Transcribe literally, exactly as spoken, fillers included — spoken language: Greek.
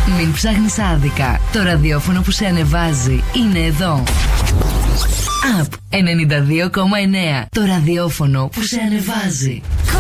Μην ψάχνεις άδικα. Το ραδιόφωνο που σε ανεβάζει είναι εδώ. Up ενενήντα δύο κόμμα εννέα. Το ραδιόφωνο που σε ανεβάζει.